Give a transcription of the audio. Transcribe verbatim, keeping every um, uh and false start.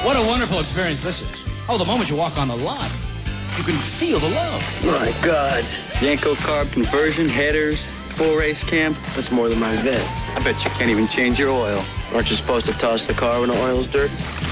What a wonderful experience this is. Oh, the moment you walk on the lot, you can feel the love. My God. Yanko carb conversion, headers, full race camp. That's more than my vet. I bet you can't even change your oil. Aren't you supposed to toss the car when the oil's dirty?